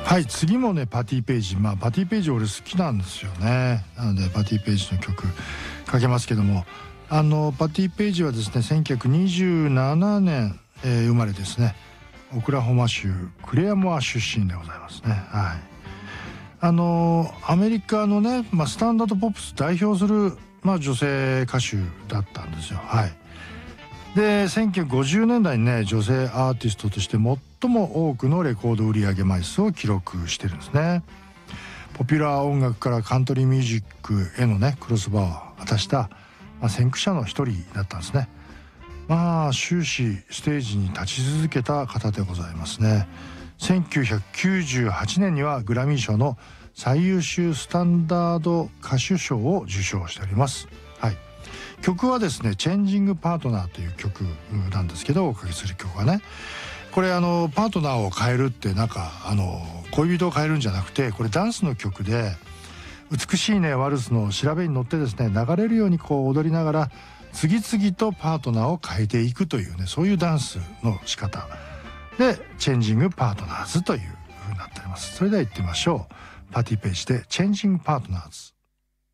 はい、次もねパティ・ペイジ、パティ・ペイジ俺好きなんですよね。なのでパティ・ペイジの曲かけますけども、パティ・ペイジはですね1927年、生まれですね。オクラホマ州クレアモア出身でございますね。はい、アメリカのね、スタンダードポップス代表する、女性歌手だったんですよ。はい、で1950年代にね女性アーティストとして最も多くのレコード売上枚数を記録してるんですね。ポピュラー音楽からカントリーミュージックへのねクロスバーを果たした、先駆者の一人だったんですね。終始ステージに立ち続けた方でございますね。1998年にはグラミー賞の最優秀スタンダード歌手賞を受賞しております。はい、曲はですね「チェンジング・パートナー」という曲なんですけど、おかけする曲はね、これパートナーを変えるって恋人を変えるんじゃなくて、これダンスの曲で美しいねワルツの調べに乗ってですね流れるようにこう踊りながら次々とパートナーを変えていくというね、そういうダンスの仕方でチェンジング・パートナーズという風になっております。それでは行ってみましょう。パティ・ペイジでチェンジング・パートナーズ。